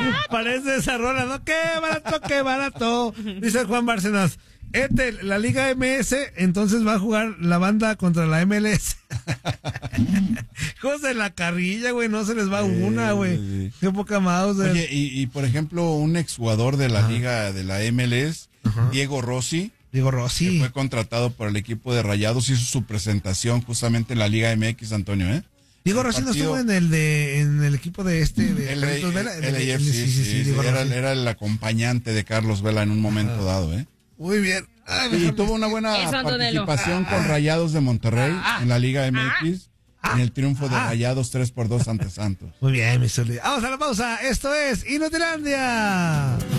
Parece esa rola, ¿no? ¡Qué barato, qué barato! Dice Juan Bárcenas. La Liga MS, entonces va a jugar la banda contra la MLS. Hijos de la carrilla, güey, no se les va una, güey. Sí. Qué poca mouse. Oye, y por ejemplo, un exjugador de la Liga de la MLS, Diego Rossi, que fue contratado por el equipo de Rayados, hizo su presentación justamente en la Liga MX, Antonio, ¿eh? Diego Rossi no estuvo en el equipo de Carlos Vela. Sí, era el acompañante de Carlos Vela en un momento dado, ¿eh? Muy bien. Y tuvo una buena participación con Rayados de Monterrey en la Liga MX, en el triunfo de Rayados 3-2 ante Santos. Muy bien, mi Zuli. Vamos a la pausa. Esto es Inutilandia.